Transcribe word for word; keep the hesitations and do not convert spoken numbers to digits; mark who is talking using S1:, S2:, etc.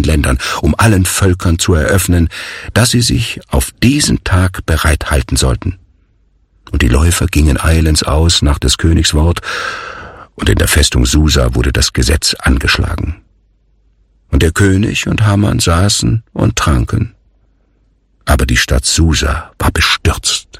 S1: allen Ländern, um allen Völkern zu eröffnen, dass sie sich auf diesen Tag bereithalten sollten. Und die Läufer gingen eilends aus nach des Königs Wort, und in der Festung Susa wurde das Gesetz angeschlagen. Und der König und Haman saßen und tranken. Aber die Stadt Susa war bestürzt.